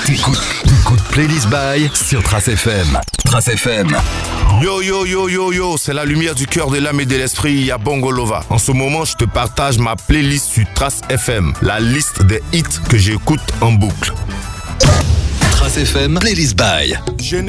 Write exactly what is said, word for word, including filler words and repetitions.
T'écoutes, t'écoutes Playlist by sur Trace F M. Trace F M. Yo yo yo yo yo, c'est la lumière du cœur, de l'âme et de l'esprit, il y a Bongolova. En ce moment, je te partage ma playlist sur Trace F M, la liste des hits que j'écoute en boucle. Trace F M, Playlist by.